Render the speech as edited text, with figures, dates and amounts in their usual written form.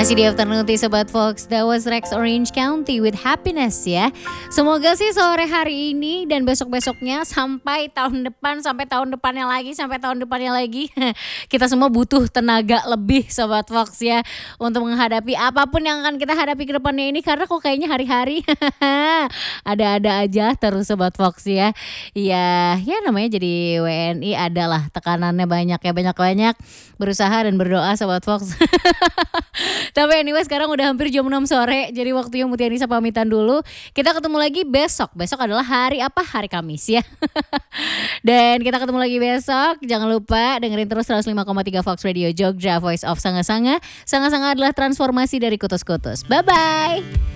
Masih di Afternoon Tea Sobat Fox. That was Rex Orange County with Happiness ya. Semoga sih sore hari ini dan besok-besoknya sampai tahun depan, sampai tahun depannya lagi, sampai tahun depannya lagi. Kita semua butuh tenaga lebih Sobat Fox ya. Untuk menghadapi apapun yang akan kita hadapi ke depannya ini. Karena kok kayaknya hari-hari ada-ada aja terus Sobat Fox ya. Ya namanya jadi WNI adalah tekanannya banyak ya. Banyak-banyak berusaha dan berdoa Sobat Fox. Tapi anyway sekarang udah hampir jam 6 sore. Jadi waktunya Mutia Nisa pamitan dulu. Kita ketemu lagi besok. Besok adalah hari apa? Hari Kamis ya. Dan kita ketemu lagi besok. Jangan lupa dengerin terus 105,3 Fox Radio Jogja, Voice of Sanga-Sanga. Sanga-Sanga adalah transformasi dari kutus-kutus. Bye-bye.